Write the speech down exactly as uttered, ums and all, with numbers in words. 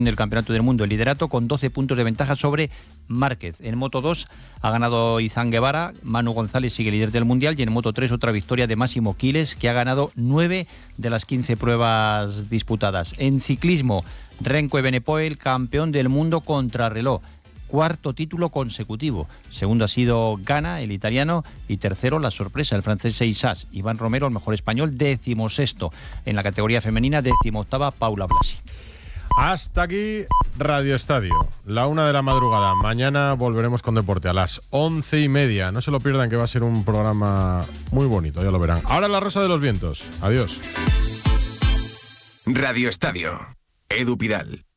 del Campeonato del Mundo, el liderato con doce puntos de ventaja sobre Márquez. En Moto dos ha ganado Izán Guevara, Manu González sigue líder del Mundial, y en Moto tres otra victoria de Máximo Quiles, que ha ganado nueve de las quince pruebas disputadas. En ciclismo, Renko Evenepoel, campeón del mundo contrarreloj, cuarto título consecutivo. Segundo ha sido Gana, el italiano, y tercero, la sorpresa, el francés Seissas. Iván Romero, el mejor español, decimosexto. En la categoría femenina, decimoctava, Paula Blasi. Hasta aquí Radio Estadio, la una de la madrugada. Mañana volveremos con deporte a las once y media. No se lo pierdan, que va a ser un programa muy bonito, ya lo verán. Ahora La Rosa de los Vientos. Adiós. Radio Estadio. Edu Pidal.